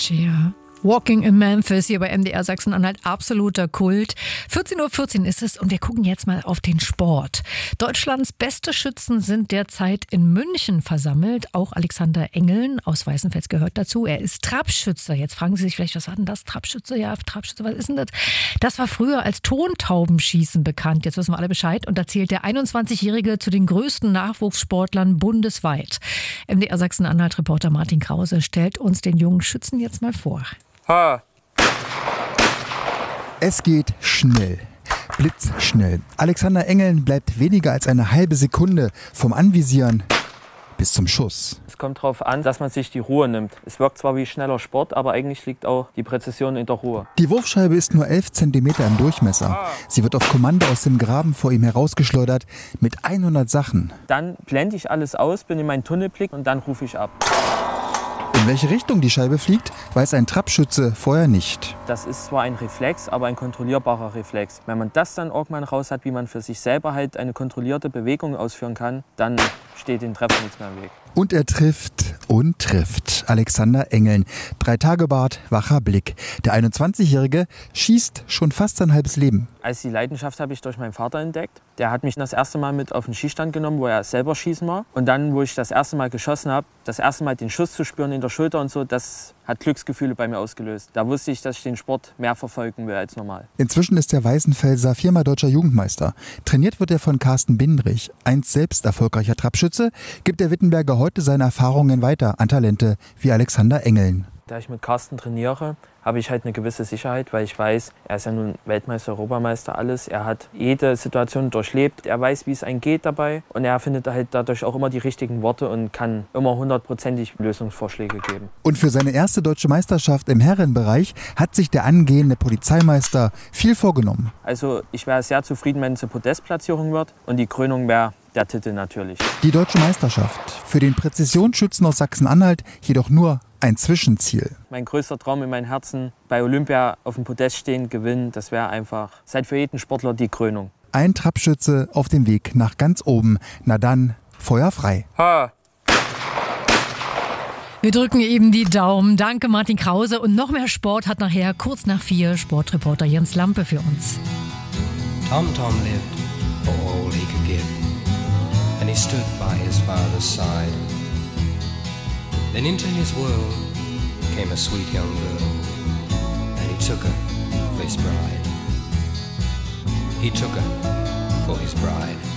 Cher. Walking in Memphis hier bei MDR Sachsen-Anhalt, absoluter Kult. 14:14 Uhr ist es und wir gucken jetzt mal auf den Sport. Deutschlands beste Schützen sind derzeit in München versammelt. Auch Alexander Engeln aus Weißenfels gehört dazu. Er ist Trapschütze. Jetzt fragen Sie sich vielleicht, was war denn das? Trapschütze? Ja, Trapschütze, was ist denn das? Das war früher als Tontaubenschießen bekannt. Jetzt wissen wir alle Bescheid. Und da zählt der 21-Jährige zu den größten Nachwuchssportlern bundesweit. MDR Sachsen-Anhalt-Reporter Martin Krause stellt uns den jungen Schützen jetzt mal vor. Ha. Es geht schnell. Blitzschnell. Alexander Engeln bleibt weniger als eine halbe Sekunde vom Anvisieren bis zum Schuss. Es kommt darauf an, dass man sich die Ruhe nimmt. Es wirkt zwar wie schneller Sport, aber eigentlich liegt auch die Präzision in der Ruhe. Die Wurfscheibe ist nur 11 Zentimeter im Durchmesser. Sie wird auf Kommando aus dem Graben vor ihm herausgeschleudert mit 100 Sachen. Dann blende ich alles aus, bin in meinen Tunnelblick und dann rufe ich ab. In welche Richtung die Scheibe fliegt, weiß ein Trapschütze vorher nicht. Das ist zwar ein Reflex, aber ein kontrollierbarer Reflex. Wenn man das dann irgendwann raus hat, wie man für sich selber halt eine kontrollierte Bewegung ausführen kann, dann steht dem Treffer nichts mehr im Weg. Und er trifft und trifft. Alexander Engeln. 3-Tage-Bart, wacher Blick. Der 21-Jährige schießt schon fast sein halbes Leben. Also die Leidenschaft habe ich durch meinen Vater entdeckt. Der hat mich das erste Mal mit auf den Schießstand genommen, wo er selber schießen war. Und dann, wo ich das erste Mal geschossen habe, das erste Mal den Schuss zu spüren in der Schulter und so, das hat Glücksgefühle bei mir ausgelöst. Da wusste ich, dass ich den Sport mehr verfolgen will als normal. Inzwischen ist der Weißenfelser 4-mal deutscher Jugendmeister. Trainiert wird er von Carsten Bindrich. Einst selbst erfolgreicher Trapschütze, gibt der Wittenberger heute seine Erfahrungen weiter an Talente wie Alexander Engeln. Da ich mit Carsten trainiere, habe ich halt eine gewisse Sicherheit, weil ich weiß, er ist ja nun Weltmeister, Europameister, alles. Er hat jede Situation durchlebt, er weiß, wie es einem geht dabei und er findet halt dadurch auch immer die richtigen Worte und kann immer 100%ig Lösungsvorschläge geben. Und für seine erste deutsche Meisterschaft im Herrenbereich hat sich der angehende Polizeimeister viel vorgenommen. Also ich wäre sehr zufrieden, wenn es eine Podestplatzierung wird und die Krönung wäre der Titel natürlich. Die deutsche Meisterschaft, für den Präzisionsschützen aus Sachsen-Anhalt jedoch nur ein Zwischenziel. Mein größter Traum in meinem Herzen, bei Olympia auf dem Podest stehen, gewinnen, das wäre einfach, seit für jeden Sportler die Krönung. Ein Trapschütze auf dem Weg nach ganz oben. Na dann, Feuer frei. Ha. Wir drücken eben die Daumen. Danke Martin Krause. Und noch mehr Sport hat nachher kurz nach 4 Sportreporter Jens Lampe für uns. Tom lived for all he could give, and he stood by his father's side. Then into his world came a sweet young girl, and he took her for his bride. He took her for his bride.